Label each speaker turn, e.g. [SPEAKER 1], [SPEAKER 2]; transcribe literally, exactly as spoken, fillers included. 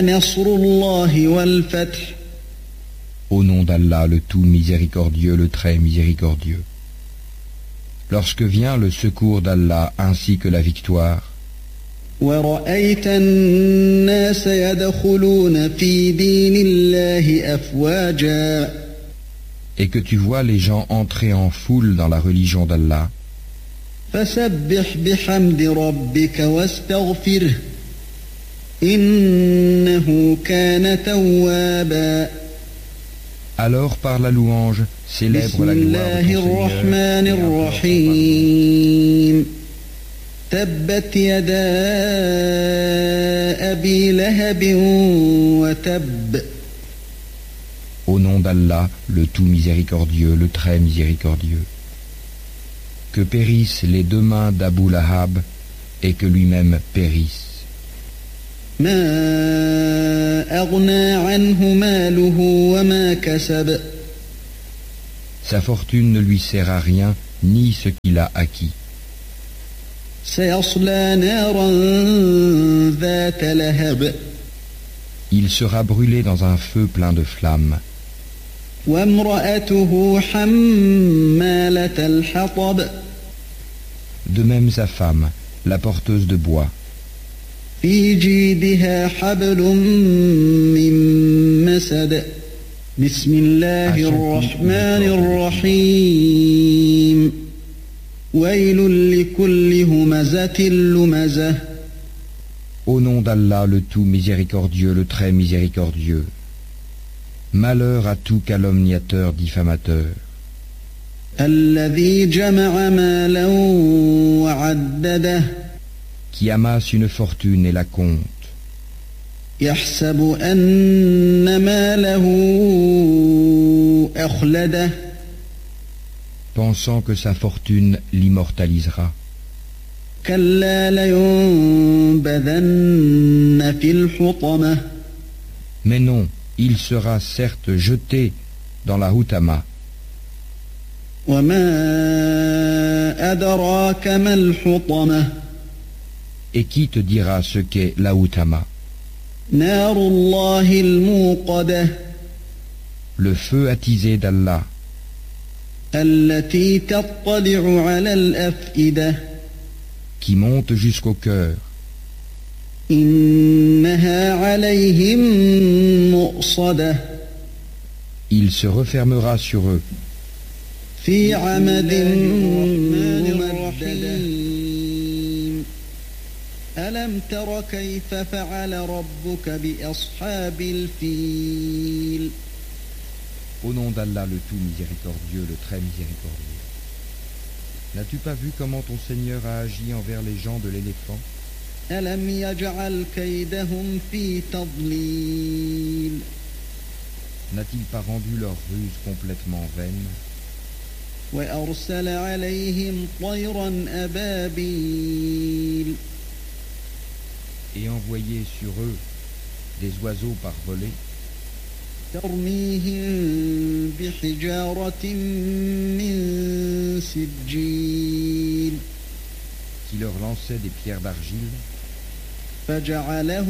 [SPEAKER 1] نصر الله والفتح.
[SPEAKER 2] Au nom d'Allah, le tout miséricordieux, le très miséricordieux. Lorsque vient le secours d'Allah ainsi que la victoire,
[SPEAKER 1] ورأيت الناس يدخلون في دين الله أفواجا.
[SPEAKER 2] et que tu vois les gens entrer en foule dans la religion d'Allah,
[SPEAKER 1] فسبح بحمد ربك واستغفره إنه كان توابا.
[SPEAKER 2] alors par la louange, célèbre la gloire de ton
[SPEAKER 1] الرحمن
[SPEAKER 2] Seigneur.
[SPEAKER 1] الرحيم تبت يدا أبي لهب وتب.
[SPEAKER 2] Au nom d'Allah, le tout miséricordieux, le très miséricordieux. Que périssent les deux mains d'Abu Lahab et que lui-même périsse.
[SPEAKER 1] ما أغنى عنه ماله وما كسب.
[SPEAKER 2] Sa fortune ne lui sert à rien, ni ce qu'il a acquis.
[SPEAKER 1] سيصلى نارا ذات لهب.
[SPEAKER 2] Il sera brûlé dans un feu plein de flammes.
[SPEAKER 1] وامرأته حمالة الحطب.
[SPEAKER 2] De même sa femme, la porteuse de bois.
[SPEAKER 1] في جيدها حبل من مسد. بسم الله الرحمن الرحيم ويل لكل همزة لمزة.
[SPEAKER 2] Au nom d'Allah, le tout miséricordieux, le très miséricordieux. Malheur à tout calomniateur diffamateur.
[SPEAKER 1] الذي جمع مالا وعدده.
[SPEAKER 2] Qui amasse une fortune et la compte.
[SPEAKER 1] يحسب أن ماله أخلده.
[SPEAKER 2] Pensant que sa fortune l'immortalisera.
[SPEAKER 1] كلا لينبذن في الحطمة.
[SPEAKER 2] Mais non, il sera certes jeté dans la Houtama.
[SPEAKER 1] وما أدراك ما الحطمة.
[SPEAKER 2] Et qui te dira ce qu'est la Houtama?
[SPEAKER 1] نار الله الموقدة.
[SPEAKER 2] Le feu attisé d'Allah,
[SPEAKER 1] التي تطلع على الأفئدة.
[SPEAKER 2] qui monte jusqu'au cœur.
[SPEAKER 1] إنها عليهم مؤصدة.
[SPEAKER 2] Il se refermera sur eux.
[SPEAKER 1] في عمد ممددة. ألم تر كيف فعل ربك بأصحاب الفيل.
[SPEAKER 2] Au nom d'Allah, le tout miséricordieux, le très miséricordieux. N'as-tu pas vu comment ton Seigneur a agi envers les gens de l'éléphant?
[SPEAKER 1] ألم يجعل كيدهم في تضليل.
[SPEAKER 2] N'a-t-il pas rendu leur ruse complètement vaine?
[SPEAKER 1] وأرسل عليهم طيرا أبابيل.
[SPEAKER 2] Et envoyé sur eux des oiseaux par volée,
[SPEAKER 1] ترميهم بحجارة من سجيل.
[SPEAKER 2] qui leur lançaient des pierres d'argile,
[SPEAKER 1] فجعلهم